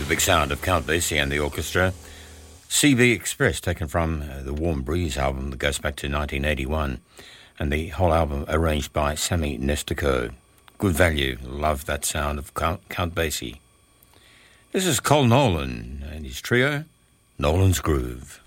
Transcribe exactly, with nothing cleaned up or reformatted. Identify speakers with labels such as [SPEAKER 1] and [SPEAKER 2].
[SPEAKER 1] the big sound of Count Basie and the orchestra. C B Express, taken from uh, the Warm Breeze album that goes back to nineteen eighty-one, and the whole album arranged by Sammy Nestico. Good value. Love that sound of Count, Count Basie. This is Col Nolan and his trio, Nolan's Groove.